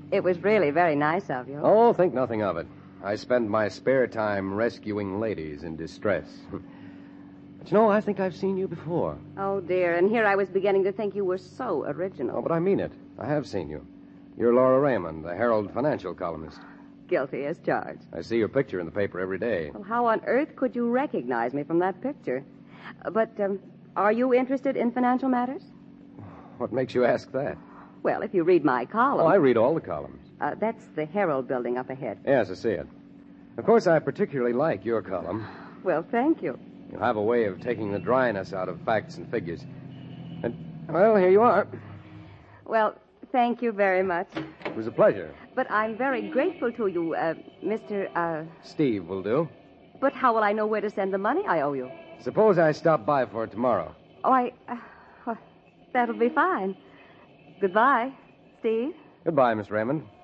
It was really very nice of you. Oh, think nothing of it. I spend my spare time rescuing ladies in distress. But I think I've seen you before. Oh, dear. And here I was beginning to think you were so original. Oh, but I mean it. I have seen you. You're Laura Raymond, the Herald financial columnist. Guilty as charged. I see your picture in the paper every day. Well, how on earth could you recognize me from that picture? But are you interested in financial matters? What makes you ask that? Well, if you read my column... Oh, I read all the columns. That's the Herald building up ahead. Yes, I see it. Of course, I particularly like your column. Well, thank you. You have a way of taking the dryness out of facts and figures. And, well, here you are. Well, thank you very much. It was a pleasure. But I'm very grateful to you, Mr. Steve will do. But how will I know where to send the money I owe you? Suppose I stop by for it tomorrow. Oh, that'll be fine. Goodbye, Steve. Goodbye, Miss Raymond.